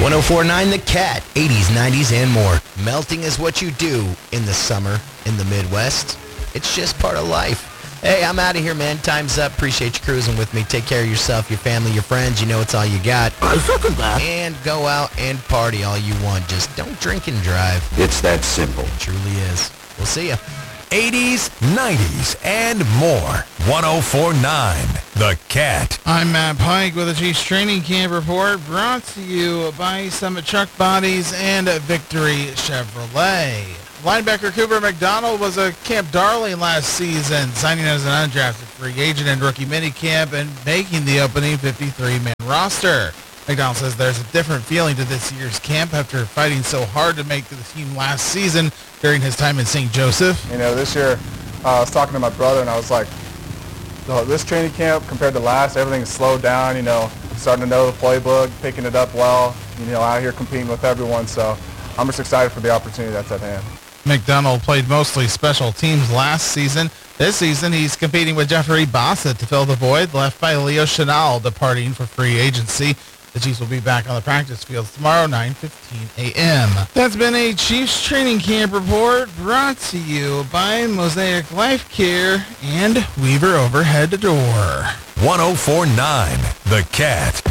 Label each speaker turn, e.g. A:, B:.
A: 104.9 The Cat, 80s, 90s, and more. Melting is what you do in the summer in the Midwest. It's just part of life. Hey, I'm out of here, man. Time's up. Appreciate you cruising with me. Take care of yourself, your family, your friends. You know it's all you got. And go out and party all you want. Just don't drink and drive.
B: It's that simple.
A: It truly is. We'll see ya.
C: 80s, 90s, and more. 104.9 The Cat.
D: I'm Matt Pike with the Chiefs Training Camp Report, brought to you by Summit Truck Bodies and Victory Chevrolet. Linebacker Cooper McDonald was a camp darling last season, signing as an undrafted free agent in rookie minicamp and making the opening 53-man roster. McDonald says there's a different feeling to this year's camp after fighting so hard to make the team last season during his time in St. Joseph.
E: You know, this year I was talking to my brother and I was like, this training camp compared to last, everything's slowed down, you know, starting to know the playbook, picking it up well, you know, out here competing with everyone. So I'm just excited for the opportunity that's at hand.
D: McDonald played mostly special teams last season. This season, he's competing with Jeffrey Bassett to fill the void left by Leo Chenal departing for free agency. The Chiefs will be back on the practice field tomorrow, 9:15 a.m. That's been a Chiefs Training Camp Report brought to you by Mosaic Life Care and Weaver Overhead Door.
C: 104.9 The Cat.